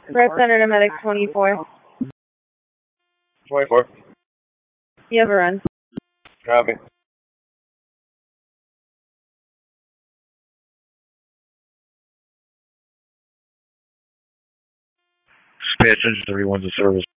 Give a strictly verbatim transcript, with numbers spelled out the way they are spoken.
Press Center to Medic twenty-four. twenty-four. You have a run. Copy. Dispatch engine three one's a service.